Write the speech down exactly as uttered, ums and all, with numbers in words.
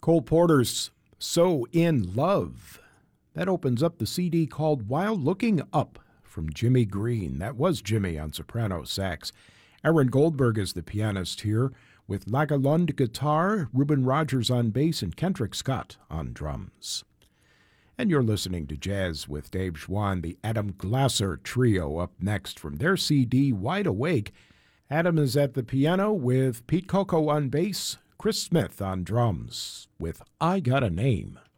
Cole Porter's So in Love. That opens up the C D called While Looking Up from Jimmy Green. That was Jimmy on soprano sax. Aaron Goldberg is the pianist here with Lagalund guitar, Reuben Rogers on bass, and Kendrick Scott on drums. And you're listening to Jazz with Dave Schwann, the Adam Glasser Trio up next from their C D Wide Awake. Adam is at the piano with Pete Coco on bass, Chris Smith on drums with I Got a Name.